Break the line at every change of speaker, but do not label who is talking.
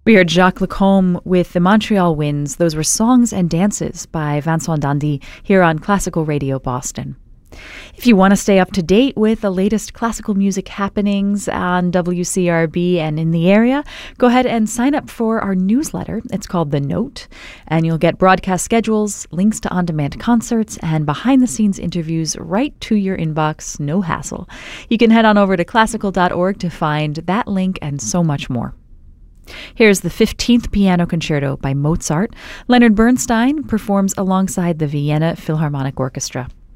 We heard Jacques Lacombe with the Montreal Winds. Those were Songs and Dances by Vincent Dandy here on Classical Radio Boston. If you want to stay up to date with the latest classical music happenings on WCRB and in the area, go ahead and sign up for our newsletter. It's called The Note, and you'll get broadcast schedules, links to on-demand concerts, and behind-the-scenes interviews right to your inbox, no hassle. You can head on over to classical.org to find that link and so much more. Here's the 15th Piano Concerto by Mozart. Leonard Bernstein performs alongside the Vienna Philharmonic Orchestra.